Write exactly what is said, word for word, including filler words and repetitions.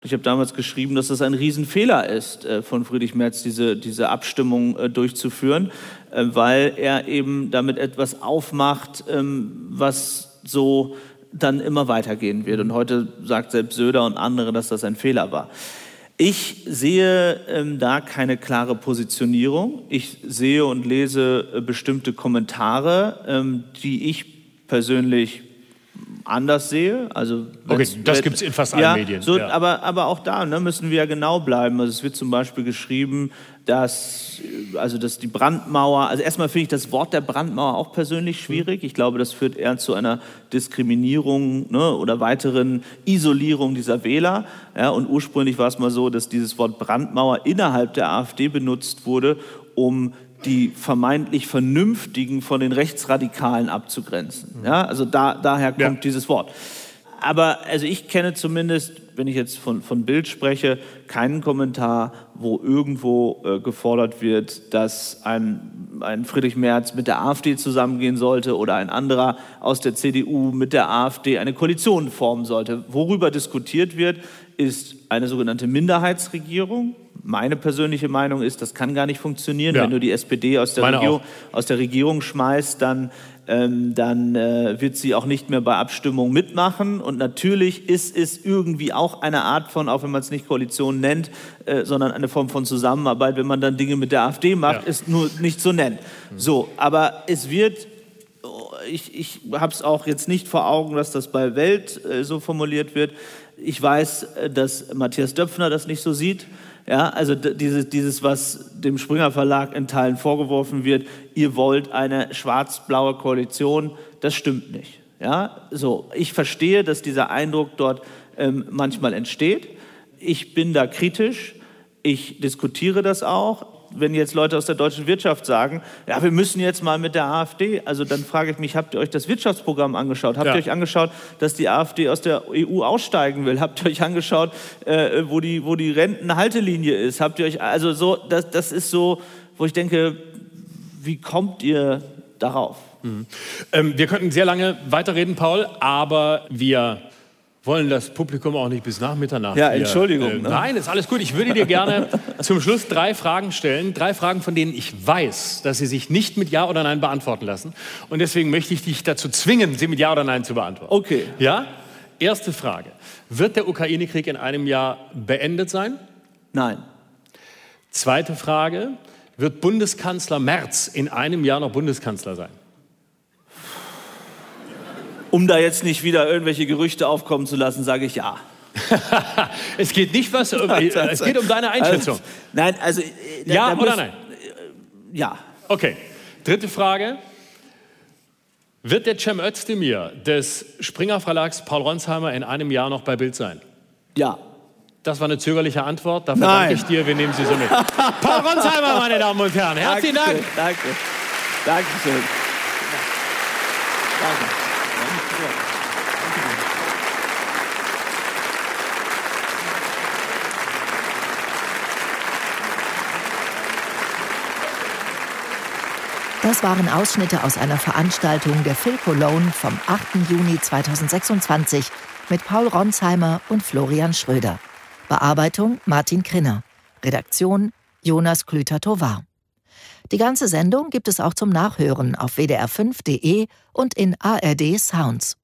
Ich habe damals geschrieben, dass das ein Riesenfehler ist, äh, von Friedrich Merz diese, diese Abstimmung äh, durchzuführen, äh, weil er eben damit etwas aufmacht, ähm, was so dann immer weitergehen wird. Und heute sagt selbst Söder und andere, dass das ein Fehler war. Ich sehe ähm, da keine klare Positionierung. Ich sehe und lese äh, bestimmte Kommentare, ähm, die ich persönlich anders sehe. Also okay, das gibt es in fast allen ja, Medien. So, ja. aber, aber auch da ne, müssen wir ja genau bleiben. Also es wird zum Beispiel geschrieben, dass, also dass die Brandmauer, also erstmal finde ich das Wort der Brandmauer auch persönlich schwierig. Ich glaube, das führt eher zu einer Diskriminierung ne, oder weiteren Isolierung dieser Wähler. Ja, und ursprünglich war es mal so, dass dieses Wort Brandmauer innerhalb der AfD benutzt wurde, um die vermeintlich Vernünftigen von den Rechtsradikalen abzugrenzen. Ja, also da, daher kommt ja. dieses Wort. Aber also ich kenne zumindest, wenn ich jetzt von, von Bild spreche, keinen Kommentar, wo irgendwo äh, gefordert wird, dass ein, ein Friedrich Merz mit der AfD zusammengehen sollte oder ein anderer aus der C D U mit der AfD eine Koalition formen sollte. Worüber diskutiert wird, ist eine sogenannte Minderheitsregierung. Meine persönliche Meinung ist, das kann gar nicht funktionieren. Ja. Wenn du die S P D aus der, Regierung, aus der Regierung schmeißt, dann, ähm, dann äh, wird sie auch nicht mehr bei Abstimmungen mitmachen. Und natürlich ist es irgendwie auch eine Art von, auch wenn man es nicht Koalition nennt, äh, sondern eine Form von Zusammenarbeit, wenn man dann Dinge mit der AfD macht, ja. ist nur nicht so nennt. Mhm. So, aber es wird, ich, ich habe es auch jetzt nicht vor Augen, dass das bei Welt äh, so formuliert wird. Ich weiß, dass Matthias Döpfner das nicht so sieht. Ja, also dieses, dieses, was dem Springer Verlag in Teilen vorgeworfen wird, ihr wollt eine schwarz-blaue Koalition, das stimmt nicht. Ja, so, ich verstehe, dass dieser Eindruck dort ähm, manchmal entsteht. Ich bin da kritisch, ich diskutiere das auch. Wenn jetzt Leute aus der deutschen Wirtschaft sagen, ja, wir müssen jetzt mal mit der AfD, also dann frage ich mich, habt ihr euch das Wirtschaftsprogramm angeschaut? Habt ja. ihr euch angeschaut, dass die AfD aus der E U aussteigen will? Habt ihr euch angeschaut, äh, wo die, wo die Rentenhaltelinie ist? Habt ihr euch, also so, das, das ist so, wo ich denke, wie kommt ihr darauf? Mhm. Ähm, wir könnten sehr lange weiterreden, Paul, aber wir wollen das Publikum auch nicht bis nach Mitternacht. Ja, Entschuldigung. Hier, äh, ne? Nein, ist alles gut. Ich würde dir gerne zum Schluss drei Fragen stellen. Drei Fragen, von denen ich weiß, dass sie sich nicht mit Ja oder Nein beantworten lassen. Und deswegen möchte ich dich dazu zwingen, sie mit Ja oder Nein zu beantworten. Okay. Ja? Erste Frage. Wird der Ukraine-Krieg in einem Jahr beendet sein? Nein. Zweite Frage. Wird Bundeskanzler Merz in einem Jahr noch Bundeskanzler sein? Um da jetzt nicht wieder irgendwelche Gerüchte aufkommen zu lassen, sage ich ja. Es geht nicht was, um, es geht um deine Einschätzung. Also, nein, also... Da, ja da oder muss, nein? Ja. Okay. Dritte Frage. Wird der Cem Özdemir des Springer Verlags Paul Ronsheimer in einem Jahr noch bei Bild sein? Ja. Das war eine zögerliche Antwort. Dafür Nein. danke ich dir. Wir nehmen Sie so mit. Paul Ronsheimer, meine Damen und Herren. Herzlichen Dank. Danke. Dankeschön. Danke. Das waren Ausschnitte aus einer Veranstaltung der Phil Cologne vom achten Juni zweitausendsechsundzwanzig mit Paul Ronsheimer und Florian Schröder. Bearbeitung Martin Krinner. Redaktion Jonas Klüter-Tovar. Die ganze Sendung gibt es auch zum Nachhören auf w d r fünf punkt d e und in A R D Sounds.